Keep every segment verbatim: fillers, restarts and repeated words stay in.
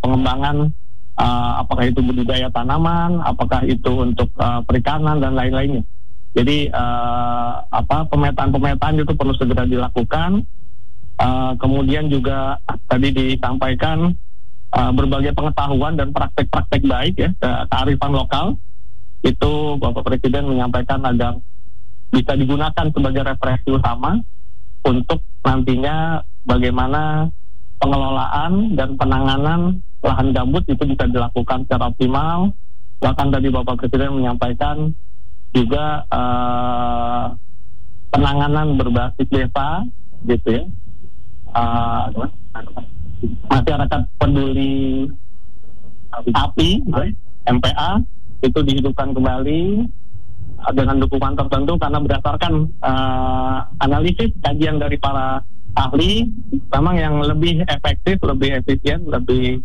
pengembangan uh, apakah itu budidaya tanaman, apakah itu untuk uh, perikanan dan lain-lainnya. Jadi uh, apa pemetaan-pemetaan itu perlu segera dilakukan. Uh, kemudian juga tadi disampaikan uh, berbagai pengetahuan dan praktek-praktek baik ya, kearifan lokal itu Bapak Presiden menyampaikan agar bisa digunakan sebagai referensi utama untuk nantinya bagaimana pengelolaan dan penanganan lahan gambut itu bisa dilakukan secara optimal. Bahkan tadi Bapak Presiden menyampaikan juga uh, penanganan berbasis desa gitu ya. Uh, masyarakat peduli api M P A itu dihidupkan kembali dengan dukungan tertentu karena berdasarkan uh, analisis kajian dari para ahli memang yang lebih efektif, lebih efisien, lebih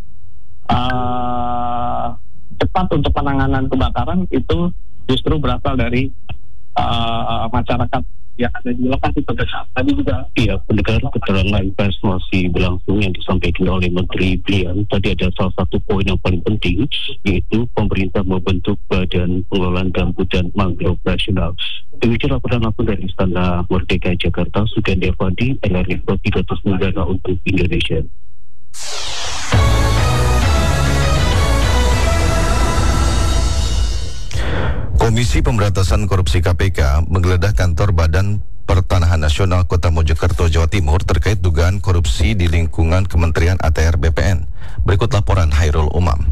uh, cepat untuk penanganan kebakaran itu justru berasal dari uh, masyarakat yang ada di lokasi terdekat. Tadi juga iya, pendengar keterangan pers masih berlangsung yang disampaikan oleh Menteri Brian. Tadi ada salah satu poin yang paling penting, yaitu pemerintah membentuk Badan Pengelolaan Gambut dan Mangrove Nasional. Demikian laporan langsung dari Istana Merdeka Jakarta. Sugandi Avandi, L R I tiga ratus Negara untuk Indonesia. Komisi Pemberantasan Korupsi K P K menggeledah kantor Badan Pertanahan Nasional Kota Mojokerto, Jawa Timur terkait dugaan korupsi di lingkungan Kementerian A T R B P N. Berikut laporan Hairul Umam.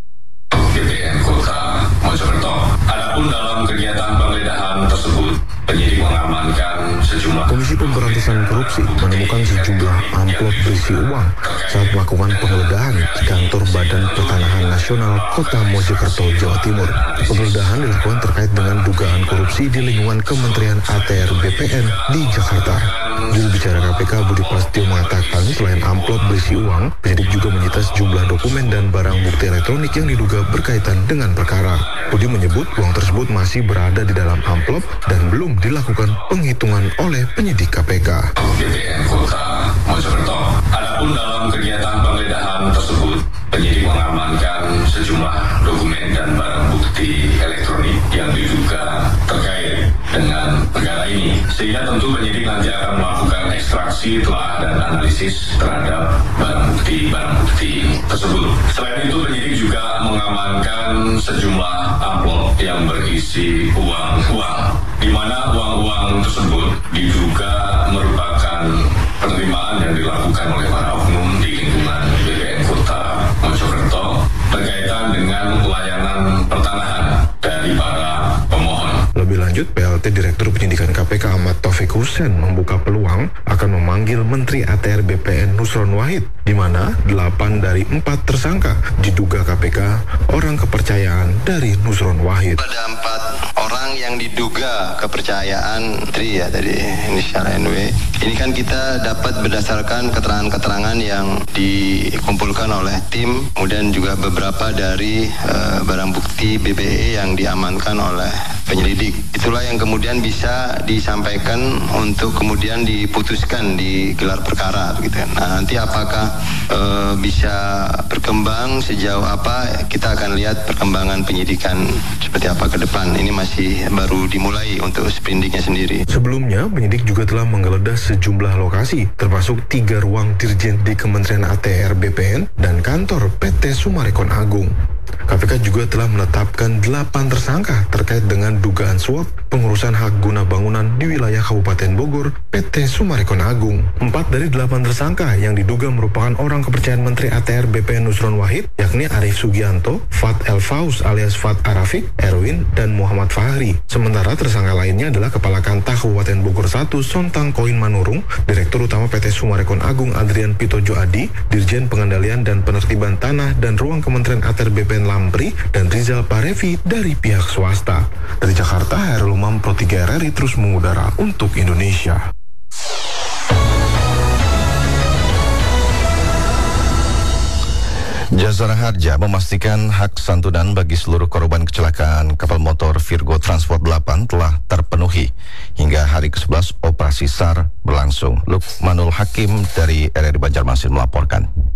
B P N Kota Mojokerto. Adapun dalam kegiatan penggeledahan tersebut, penyidik mengamankan sejumlah. Komisi Pemberantasan Korupsi menemukan sejumlah amplop berisi uang saat melakukan penggeledahan di kantor Badan Pertanahan Nasional Kota Mojokerto, Jawa Timur. Penggeledahan dilakukan terkait dengan dugaan korupsi di lingkungan Kementerian A T R B P N di Jakarta. Juru bicara K P K Budi Prasetyo mengatakan selain amplop berisi uang, penyidik juga menyita sejumlah dokumen dan barang bukti elektronik yang diduga berkaitan dengan perkara. Budi menyebut uang tersebut masih berada di dalam amplop dan belum dilakukan penghitungan oleh penyidik K P K. B P N Kota Mojokerto. Adapun dalam kegiatan penggeledahan tersebut, penyidik mengamankan sejumlah dokumen dan barang bukti elektronik yang diduga terkait dengan perkara ini. Sehingga tentu penyidik nanti akan melakukan ekstraksi, telah dan analisis terhadap barang bukti-barang bukti tersebut. Selain itu, penyidik juga mengamankan sejumlah amplop yang berisi uang-uang, di mana uang-uang tersebut diduga merupakan penerimaan yang dilakukan oleh para oknum di lingkungan B P N Kota Mojokerto berkaitan dengan layanan pertanahan dari para pemohon. Lebih lanjut, P L T Direktur Penyidikan K P K Ahmad Taufik Hussein membuka peluang akan memanggil Menteri A T R B P N Nusron Wahid, di mana delapan dari empat tersangka diduga K P K orang kepercayaan dari Nusron Wahid. Ada empat orang yang diduga kepercayaan Menteri ya tadi inisial N W. Ini kan kita dapat berdasarkan keterangan-keterangan yang dikumpulkan oleh tim, kemudian juga beberapa dari uh, barang bukti B B E yang diamankan oleh penyelidik. Itulah yang kemudian bisa disampaikan untuk kemudian diputuskan di gelar perkara gitu kan. Nah, nanti apakah e, bisa berkembang sejauh apa, kita akan lihat perkembangan penyidikan seperti apa ke depan. Ini masih baru dimulai untuk sprindiknya sendiri. Sebelumnya, penyidik juga telah menggeledah sejumlah lokasi, termasuk tiga ruang dirjen di Kementerian A T R B P N dan kantor P T Summarecon Agung. K P K juga telah menetapkan delapan tersangka terkait dengan dugaan suap pengurusan hak guna bangunan di wilayah Kabupaten Bogor P T Summarecon Agung. Empat dari delapan tersangka yang diduga merupakan orang kepercayaan Menteri A T R B P N Nusron Wahid, yakni Arif Sugianto, Fat El Faus alias Fat Arafik, Erwin, dan Muhammad Fahri. Sementara tersangka lainnya adalah Kepala Kantah Kabupaten Bogor satu Sontang Koin Manurung, Direktur Utama P T Summarecon Agung Adrian Pitojo Adi, Dirjen Pengendalian dan Penertiban Tanah dan Ruang Kementerian A T R B P N Lampri, dan Rizal Parevi dari pihak swasta. Dari Jakarta, Hairul Umam, Pro tiga R R I terus mengudara untuk Indonesia. Jasara Harja memastikan hak santunan bagi seluruh korban kecelakaan kapal motor Virgo Transport delapan telah terpenuhi hingga hari ke sebelas operasi S A R berlangsung. Lukmanul Hakim dari R R I Banjarmasin melaporkan.